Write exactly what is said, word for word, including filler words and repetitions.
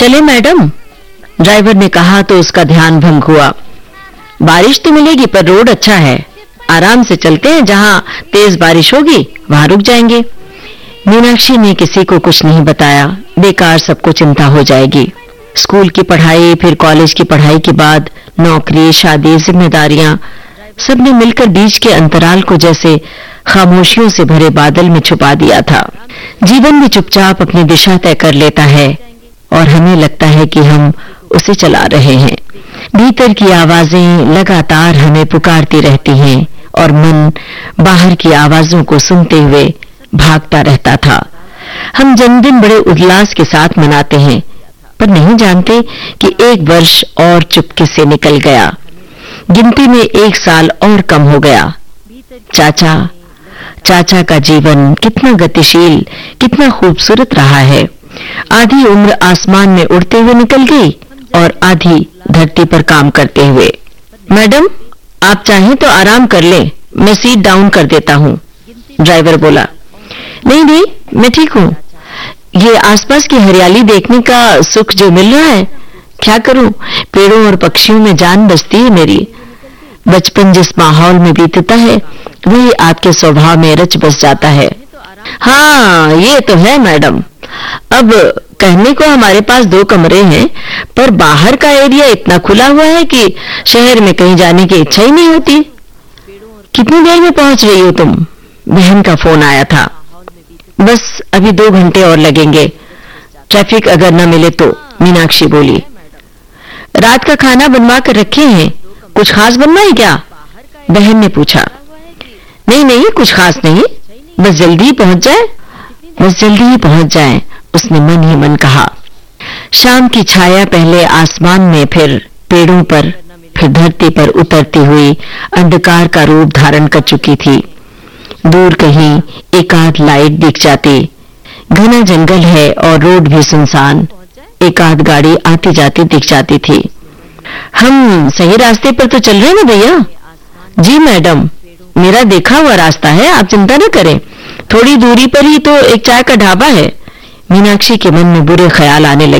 चले madam, driver ने कहा तो उसका ध्यान भंग हुआ। बारिश तो मिलेगी पर रोड अच्छा है, आराम से चलते हैं, जहां तेज बारिश होगी वहां रुक जाएंगे। मीनाक्षी ने किसी को कुछ नहीं बताया, बेकार सबको चिंता हो जाएगी। स्कूल की पढ़ाई, फिर कॉलेज की पढ़ाई के बाद नौकरी, शादी, जिम्मेदारियां, सबने मिलकर बीच के अंतराल को जैसे खामोशियों से भरे बादल में छुपा दिया था। जीवन भी चुपचाप अपनी दिशा तय कर लेता है और हमें लगता है कि हम उसे चला रहे हैं। भीतर की आवाजें लगातार हमें पुकारती रहती हैं और मन बाहर की आवाजों को सुनते हुए भागता रहता था। हम जन्मदिन बड़े उल्लास के साथ मनाते हैं, पर नहीं जानते कि एक वर्ष और चुपके से निकल गया। गिनती में एक साल और कम हो गया। चाचा चाचा का जीवन कितना गतिशील, कितना खूबसूरत रहा है। आधी उम्र आसमान में उड़ते हुए निकल गई और आधी धरती पर काम करते हुए। मैडम, आप चाहें तो आराम कर लें, मैं सीट डाउन कर देता हूँ, ड्राइवर बोला। नहीं नहीं, मैं ठीक हूँ। ये आसपास की हरियाली देखने का सुख जो मिल रहा है, क्या करूं, पेड़ों और पक्षियों में जान बसती है मेरी। बचपन जिस माहौल में बीतता है वही आपके स्वभाव में रच बस जाता है। हाँ, ये तो है मैडम। अब कहने को हमारे पास दो कमरे हैं, पर बाहर का एरिया इतना खुला हुआ है कि शहर में कहीं जाने की इच्छा ही नहीं होती। कितनी देर में पहुंच रही हो तुम? बहन का फोन आया था। बस अभी दो घंटे और लगेंगे, ट्रैफिक अगर न मिले तो, मीनाक्षी बोली। रात का खाना बनवा कर रखे हैं, कुछ खास बनना है क्या? बहन ने पूछा। नहीं नहीं, कुछ खास नहीं, बस जल्दी ही पहुंच जाए। बस जल्दी ही पहुंच जाए, उसने मन ही मन कहा। शाम की छाया पहले आसमान में, फिर पेड़ों पर, फिर धरती पर उतरती हुई अंधकार का रूप धारण कर चुकी थी। दूर कहीं एकाध लाइट दिख जाती। घना जंगल है और रोड भी सुनसान, एकाध गाड़ी आती जाती दिख जाती थी। हम सही रास्ते पर तो चल रहे हैं ना भैया? जी मैडम, मेरा देखा हुआ रास्ता है, आप चिंता न करें। थोड़ी दूरी पर ही तो एक चाय का ढाबा है। मीनाक्षी के मन में बुरे ख्याल आने लगे।